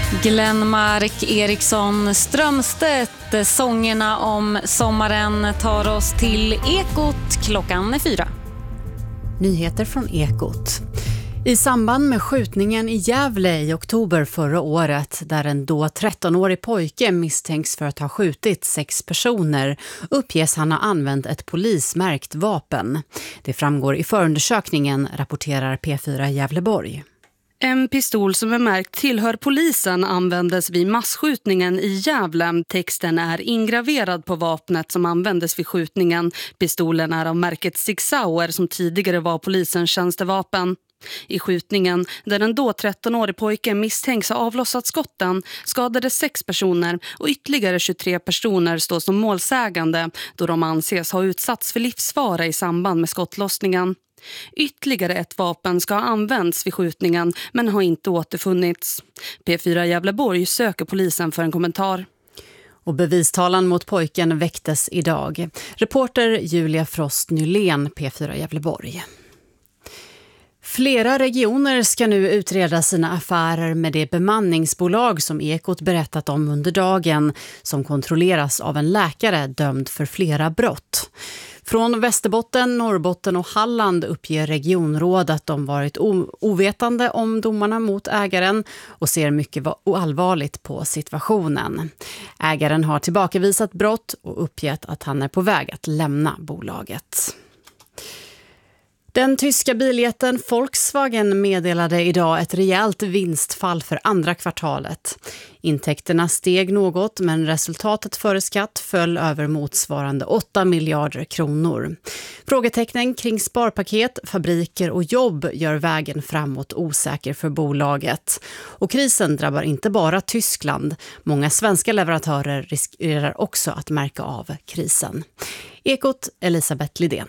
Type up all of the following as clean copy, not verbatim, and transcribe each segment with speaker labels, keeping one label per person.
Speaker 1: Glenmark Eriksson Strömstedt, sångerna om sommaren tar oss till Ekot klockan 4.
Speaker 2: Nyheter från Ekot. I samband med skjutningen i Gävle i oktober förra året, där en då 13-årig pojke misstänks för att ha skjutit 6 personer, uppges han ha använt ett polismärkt vapen. Det framgår i förundersökningen, rapporterar P4 Gävleborg.
Speaker 3: En pistol som är märkt tillhör polisen användes vid massskjutningen i Gävle. Texten är ingraverad på vapnet som användes vid skjutningen. Pistolen är av märket Sig Sauer som tidigare var polisens tjänstevapen. I skjutningen, där en då 13-årig pojke misstänks ha avlossat skotten, skadades 6 personer och ytterligare 23 personer står som målsägande då de anses ha utsatts för livsfara i samband med skottlossningen. Ytterligare ett vapen ska ha använts vid skjutningen men har inte återfunnits. P4 Gävleborg söker polisen för en kommentar.
Speaker 2: Och bevistalan mot pojken väcktes idag. Reporter Julia Frost Nylén, P4 Gävleborg. Flera regioner ska nu utreda sina affärer med det bemanningsbolag som Ekot berättat om under dagen, som kontrolleras av en läkare dömd för flera brott. Från Västerbotten, Norrbotten och Halland uppger regionråd att de varit ovetande om domarna mot ägaren och ser mycket allvarligt på situationen. Ägaren har tillbakavisat brott och uppgett att han är på väg att lämna bolaget. Den tyska biljätten Volkswagen meddelade idag ett rejält vinstfall för andra kvartalet. Intäkterna steg något, men resultatet före skatt föll över motsvarande 8 miljarder kronor. Frågetecknen kring sparpaket, fabriker och jobb gör vägen framåt osäker för bolaget. Och krisen drabbar inte bara Tyskland. Många svenska leverantörer riskerar också att märka av krisen. Ekot, Elisabeth Lidén.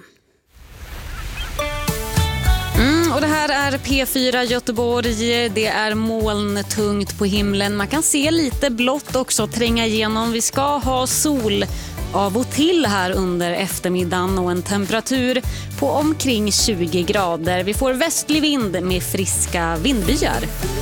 Speaker 1: Och det här är P4 Göteborg. Det är molntungt på himlen. Man kan se lite blått också tränga igenom. Vi ska ha sol av och till här under eftermiddagen och en temperatur på omkring 20 grader. Vi får västlig vind med friska vindbyar.